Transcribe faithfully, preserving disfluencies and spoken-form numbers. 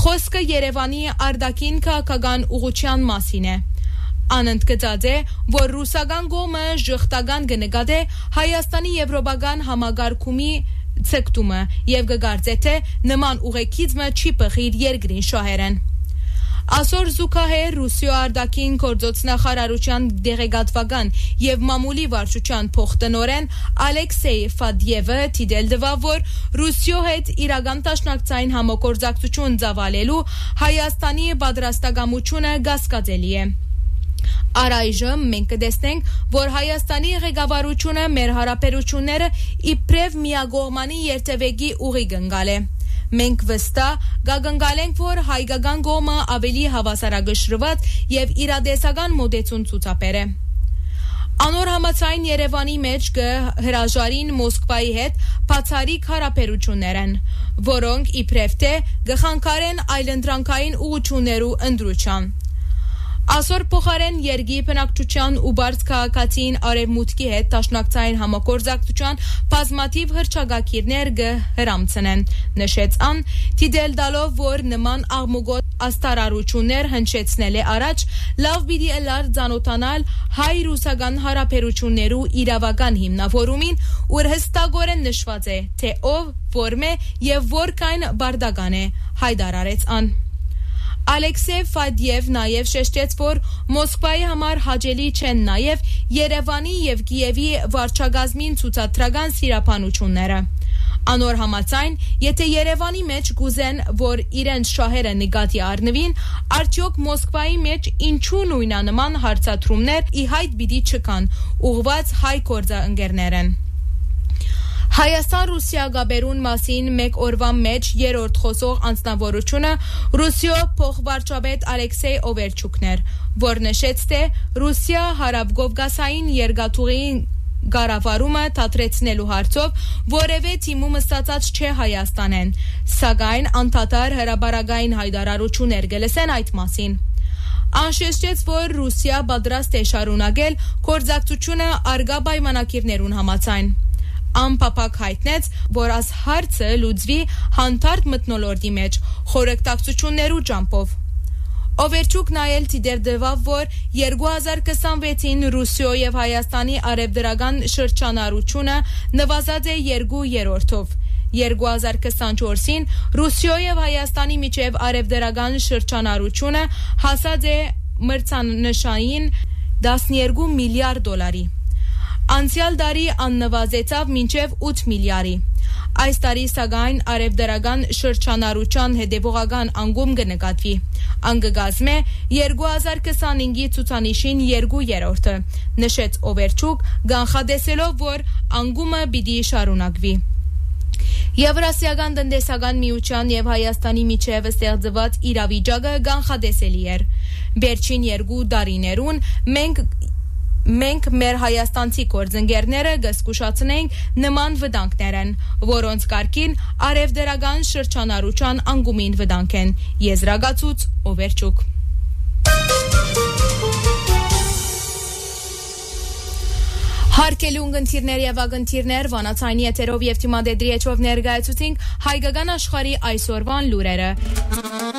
Խոսքը Երևանի արտաքին քաղաքական ուղղության մասին է։ Անընդգծած է, որ ռուսական կողմը ժխտական կնկատի Հայաստանի եվրոպական համագարկումի ցկտումը եւ կգարձե թե նման ուղեկիցը չի բխիր երկրին շահերեն։ Այսօր զուգահեռ Ռուսիո արտաքին գործոստնախարարության դեղեկատվական եւ մամուլի վարչության փոխտնօրեն Ալեքսեյ Ֆադիևը դիտել դվավ, որ Ռուսիո հետ իրական տաշնակցային համագործակցություն ծավալելու Հայաստանի պատրաստակամությունը կասկածելի է։ Առայժմ մենք կտեսնենք, որ Հայաստանի ղեկավարությունը մեր հարաբերությունները իբրև միակողմանի երթևեկի ուղի կընկալ է։ Մենք վստահ կգնկալենք, որ հայկական կողմը ավելի հավասարակշռված եւ իրատեսական մոտեցում ցուցաբեր է։ Անոր համաձայն Երևանի մեջ կհրաժարին Մոսկվայի հետ բացառիկ հարաբերություններ են, որոնք իբրև թե կխանգարեն այլընտրանքային ուղղություններու ընտրության։ Այսօր փոխարեն երկի բնակչության ու բարձ քաղաքացին արևմուտքի հետ տաշնակցային համագործակցության բազմաթիվ հրճակագիրներ կհրամցնեն, նշեց ան, դիտել տալով, որ նման աղմուկոտ աստարարություններ հնչեցնել է առաջ, լավ պիտի ըլար ծանոթանալ հայ-ռուսական հարաբերություններու իրավական հիմնավորումին, ուր հստակորեն նշված է, թե ով, որմե եւ որքան բարդական է, հայտարարեց ան։ Ալեքսեյ Ֆադիև նաև շեշտեց, որ Մոսկվայի համար հաճելի չեն նաև Երևանի եւ Կիևի վարչակազմին ցուցադրական սիրապանությունները։ Անոր համաձայն, եթե Երևանի մեջ գուզեն, որ իրենց շահերը նկատի առնվին, արդյոք Մոսկվայի մեջ ինչու նույնանման հարցադրումներ ի հայտ պիտի չկան, ուղված հայ գործընկերներեն։ Հայաստան-Ռուսիա գաբերուն մասին մեկ օրվա մեջ երրորդ խոսող անձնավորությունը Ռուսիո փոխվարչապետ Ալեքսեյ Օվերչուկն էր, որ նշեց, թե Ռուսիա հարավկովկասային երկաթուղի կառավարումը դադրեցնելու հարցով որևէ թիմում ստացած չէ Հայաստանեն, սակայն անդադար հրաբարակային հայտարարություններ կլսեն այդ մասին։ Անշեշտեց, որ Ռուսիա պատրաստ է շարունակել գործակցությունը արգա պայմանագիրներուն համաձայն։ Անփափակ հայտնեց, որ այս հարցը լուծվի հանդարտ մթնոլորտի մեջ խորհրդակցություններու ճամփով։ Օվերչուկ նայել դիտերդվավ, որ երկու հազար քսանվեցին Ռուսիո եւ Հայաստանի արևդրական շրջանառությունը նվազած է երկու երրորդով։ երկու հազար քսանչորսին Ռուսիո եւ Հայաստանի միջև արևդրական շրջանառությունը հասած է մրցանշային տասներկու միլիարդ դոլարի։ Անցյալ տարի աննվազեցավ մինչև ութ միլիարդի։ Այս տարի սակայն արևդրական շրջանառության հետևողական անկում կնկատվի։ Անկգազմե երկու հազար քսանհինգի ցուցանիշին երկու երրորդը, նշեց Օվերչուկ, կանխատեսելով, որ անկումը պիտի շարունակվի։ Եվրասիական տնտեսական միության եւ Հայաստանի միջև ստեղծված իրավիճակը կանխատեսելի էր։ Վերջին երկու տարիներուն մենք Մենք մեր հայաստանցի գործընկերները կզգուշացնենք նման վտանգներն, որոնց կարգին արևդրական շրջանառության անկումին վտանգ են, եզրակացուց Օվերչուկ։ Հարկելու ընկերներ եւ ագընտիրներ վանացայինի եթերով եւ թիմադեդրի էջով ներկայացուցինք հայկական աշխարհի այսօրվան լուրերը։